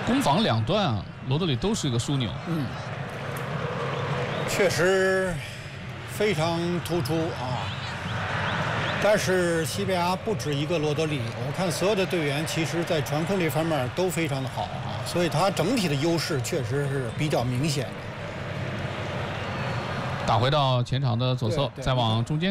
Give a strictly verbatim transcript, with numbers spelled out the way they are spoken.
攻防两端啊，罗德里都是一个枢纽。 嗯，确实非常突出啊。但是西班牙不止一个罗德里，我看所有的队员其实在传控这方面都非常的好啊，所以他整体的优势确实是比较明显的。 打回到前场的左侧，再往中间。